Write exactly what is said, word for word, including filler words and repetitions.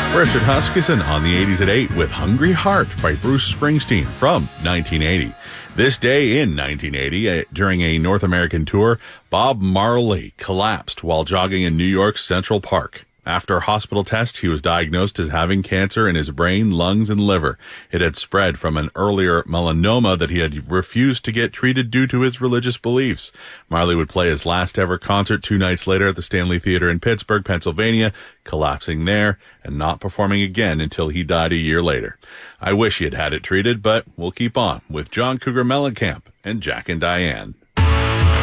Richard Huskisson on the eighties at eight with Hungry Heart by Bruce Springsteen from nineteen eighty. This day in nineteen eighty, uh, during a North American tour, Bob Marley collapsed while jogging in New York's Central Park. After a hospital test, he was diagnosed as having cancer in his brain, lungs, and liver. It had spread from an earlier melanoma that he had refused to get treated due to his religious beliefs. Marley would play his last ever concert two nights later at the Stanley Theater in Pittsburgh, Pennsylvania, collapsing there and not performing again until he died a year later. I wish he had had it treated, but we'll keep on with John Cougar Mellencamp and Jack and Diane.